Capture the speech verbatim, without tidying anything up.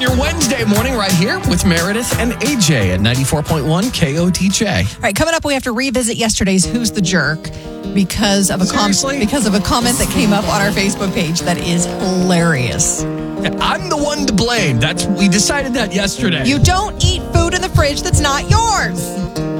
on your Wednesday morning right here with Meredith and A J at ninety-four point one K O T J. All right, coming up, we have to revisit yesterday's Who's the Jerk because of a com- because of a comment that came up on our Facebook page that is hilarious. I'm the one to blame. That's we decided that yesterday. You don't eat food in the fridge that's not yours.